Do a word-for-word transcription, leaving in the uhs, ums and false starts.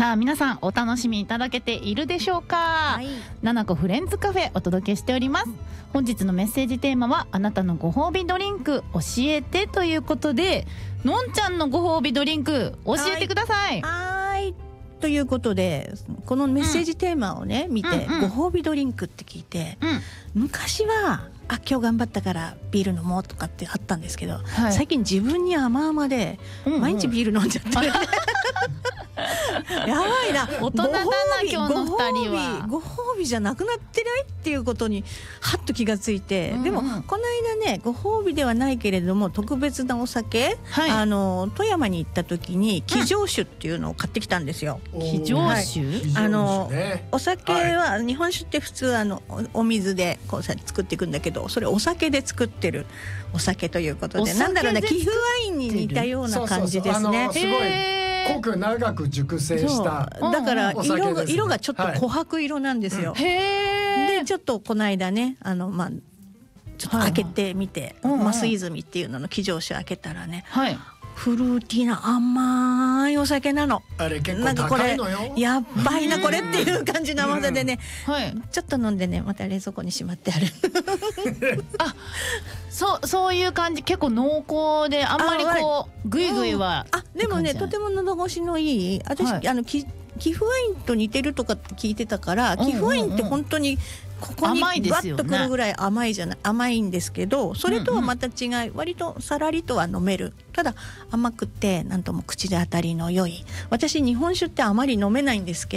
さあ皆さんお楽しみいただけているでしょうか、はい、ななこフレンズカフェお届けしております。本日のメッセージテーマはあなたのご褒美ドリンク教えてということで、のんちゃんのご褒美ドリンク教えてください。 はい、ということでこのメッセージテーマをね、うん、見て、うんうん、ご褒美ドリンクって聞いて、うん、昔はあ今日頑張ったからビール飲もうとかってあったんですけど、はい、最近自分に甘々で毎日ビール飲んじゃってる、うんうんやばいな、 大人だな今日のふたりは。 ご褒美じゃなくなってないっていうことにはっと気がついて、うんうん、でもこの間ねご褒美ではないけれども特別なお酒、はい、あの富山に行った時に喜上酒っていうのを買ってきたんですよ。 喜上酒、はい、 あのお酒は、はい、日本酒って普通あの お, お水でこう作っていくんだけど、それお酒で作ってるお酒ということで、なんだろうね、寄付ワインに似たような感じですね。 すごい濃く長く熟成しただから色が、色がちょっと琥珀色なんですよ、はい、へでちょっとこの間ねあのまあちょっと開けてみて、はいはい、増泉っていうのの喜上酒開けたらね、はい、フルーティーな甘いお酒なの。 あれ結構高いのよ。 やばいなこれっていう感じの甘さでね、はい、ちょっと飲んでねまた冷蔵庫にしまってあるあそう、そういう感じ、結構濃厚であんまりこうグイグイは、 うん、あでもねとても喉越しのいい、私、はい、あのき寄付ワインと似てるとかって聞いてたから、寄付ワインって本当にここにバッとくるぐらい甘いじゃない、甘いんですけど、それとはまた違い、うんうん、割とさらりとは飲める。ただ甘くてなんとも口で当たりの良い、私日本酒ってあまり飲めないんですけど